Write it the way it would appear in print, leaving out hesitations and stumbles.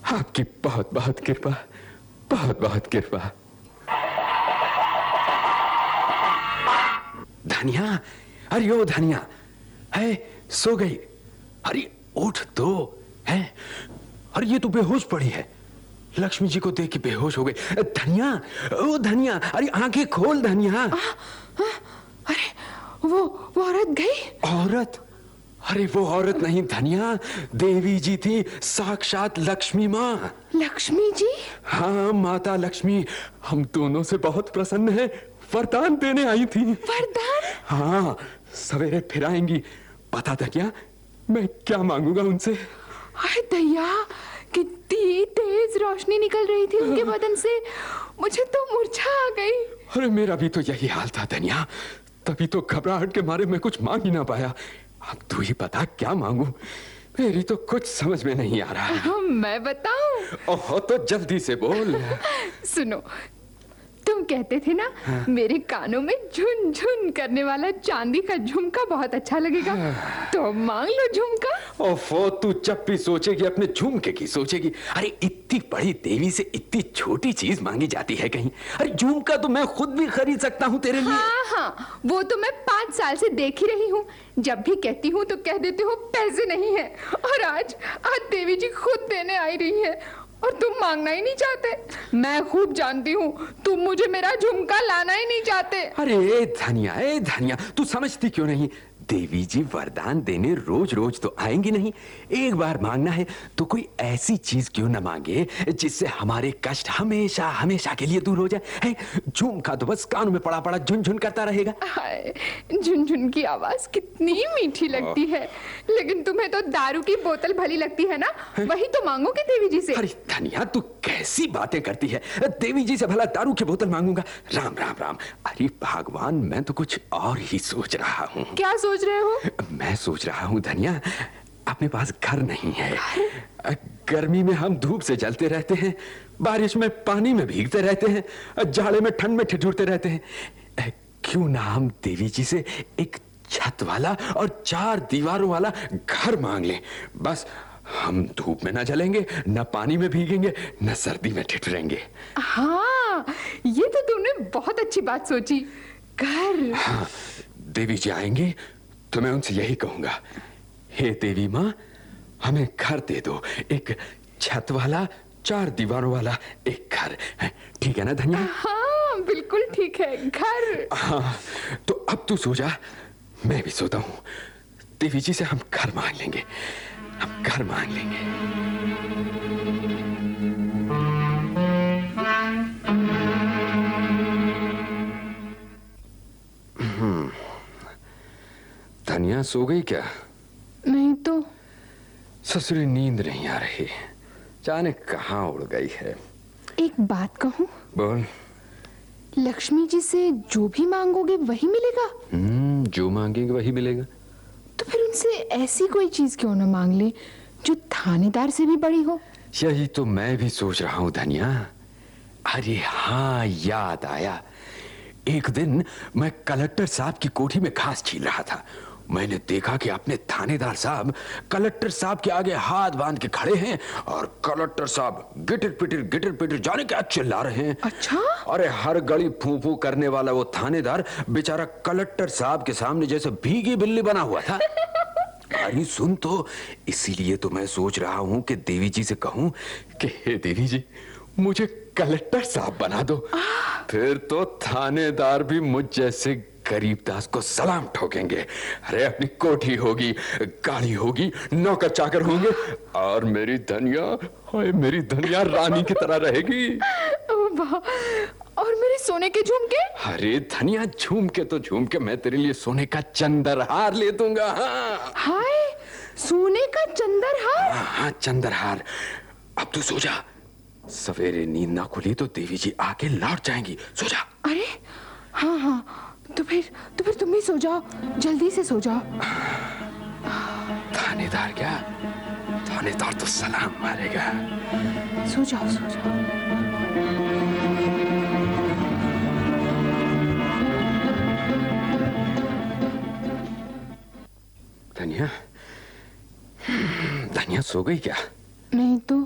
आपकी बहुत बहुत कृपा, बहुत बहुत कृपा। धनिया, अरे ओ धनिया, है सो गई? अरे उठ तो है। अरे ये तो बेहोश पड़ी है। लक्ष्मी जी को देख के बेहोश हो गई। धनिया, ओ धनिया, अरे आंखें खोल धनिया। अरे वो औरत गई? औरत? अरे वो औरत नहीं धनिया, देवी जी थी, साक्षात लक्ष्मी माँ। लक्ष्मी जी? हाँ माता लक्ष्मी, हम दोनों से बहुत प्रसन्न है, वरदान देने आई थी। वरदान? हाँ, सवेरे फिर आएंगी। पता था क्या मैं क्या मांगूंगा उनसे? अरे दैया, कितनी तेज रोशनी निकल रही थी उनके बदन से, मुझे तो मूर्छा आ गई। अरे मेरा भी तो यही हाल था धनिया, तभी तो घबराहट के मारे मैं कुछ मांग ही ना पाया। अब तू ही बता क्या मांगू, मेरी तो कुछ समझ में नहीं आ रहा है। हाँ, मैं बताऊं? ओहो, तो जल्दी से बोल। सुनो, तुम कहते थे ना, हाँ। मेरे कानों में झुन झुन करने वाला चांदी का झुमका बहुत अच्छा लगेगा, तो मांग लो झुमका। ओफो, तू जब भी सोचेगी अपने झुमके की सोचेगी। अरे इतनी बड़ी देवी से इतनी छोटी चीज मांगी जाती है कहीं? अरे झुमका तो मैं खुद भी खरीद सकता हूँ तेरे लिए। हाँ हाँ, वो तो मैं 5 साल से देख ही रही हूँ। जब भी कहती हूँ तो कह देते हो पैसे नहीं है, और आज देवी जी खुद देने आई रही है और तुम मांगना ही नहीं चाहते। मैं खूब जानती हूँ तुम मुझे मेरा झुमका लाना ही नहीं चाहते। अरे धनिया, तू समझती क्यों नहीं? देवी जी वरदान देने रोज रोज तो आएंगी नहीं, एक बार मांगना है तो कोई ऐसी चीज क्यों ना मांगे जिससे हमारे कष्ट हमेशा हमेशा के लिए दूर हो जाए। झुमका तो बस कानों में पड़ा पड़ा झुनझुन करता रहेगा। झुनझुन की आवाज कितनी मीठी लगती है, लेकिन तुम्हें तो दारू की बोतल भली लगती है ना, वही तो मांगोगे देवी जी से। अरे धनिया, तू कैसी बातें करती है? देवी जी से भला दारू की बोतल मांगूंगा? राम राम राम। अरे भगवान, मैं तो कुछ और ही सोच रहा हूँ। क्या सोच रहे हो? मैं सोच रहा हूँ धनिया, अपने पास घर नहीं है, गर्मी में हम धूप से जलते रहते हैं, बारिश में पानी में भीगते रहते हैं, जाड़े में ठंड में ठिठुरते रहते हैं। क्यों ना हम देवी जी से एक छत वाला और 4 दीवारों वाला घर मांग लें। बस हम धूप में ना जलेंगे, न पानी में भीगेंगे, न सर्दी में ठिठुरेंगे। हाँ, ये तो तुमने बहुत अच्छी बात सोची। घर? हाँ, देवी जी आएंगे तो मैं उनसे यही कहूंगा, हे देवी माँ, हमें घर दे दो, एक छत वाला 4 दीवारों वाला एक घर। ठीक है ना धनिया? हाँ बिल्कुल ठीक है, घर। हाँ, तो अब तू सो जा, मैं भी सोता हूँ। देवी जी से हम घर मांग लेंगे, हम घर मांग लेंगे। धनिया सो गई क्या? नहीं तो। ससुरी नींद नहीं आ रही, जाने कहाँ उड़ गई है। एक बात कहूं? बोल। लक्ष्मी जी से जो भी मांगोगे वही मिलेगा? जो मांगेंगे वही मिलेगा। तो फिर उनसे ऐसी कोई चीज क्यों ना मांग ले जो थानेदार से भी बड़ी हो? यही तो मैं भी सोच रहा हूँ धनिया। अरे हाँ, याद आया। एक दिन मैं कलेक्टर साहब की कोठी में घास छील रहा था। मैंने देखा कि अपने थानेदार साहब कलेक्टर साहब के आगे हाथ बांध के खड़े हैं और कलेक्टर साहब गिटर पिटर जाने क्या चिल्ला रहे हैं। अच्छा? अरे हर घड़ी फू फू करने वाला वो थानेदार बेचारा कलेक्टर साहब के सामने जैसे भीगी बिल्ली बना हुआ था। अरे सुन तो, इसीलिए तो मैं सोच रहा हूँ कि देवी जी से कहूँ कि हे देवी जी, मुझे कलेक्टर साहब बना दो। फिर तो थानेदार भी मुझ जैसे गरीबदास को सलाम ठोकेंगे। अरे अपनी कोठी होगी, गाड़ी होगी, नौकर चाकर होंगे, और मेरी धनिया रानी की तरह रहेगी। और मेरे सोने के झुमके? अरे धनिया, झुमके तो झुमके, मैं तेरे लिए सोने का चंद्रहार ले दूंगा। हाँ। हाय, सोने का चंद्रहार? हाँ, चंद्रहार। अब तू सो जा, सवेरे नींद ना खुली तो देवी जी आके लौट जाएंगी। सो जा। अरे हाँ, तो फिर तुम भी सो जाओ, जल्दी से सो जाओ। थानेदार क्या? थानेदार तो सलाम मारेगा। सो जाओ। धनिया सो गई क्या? नहीं तो।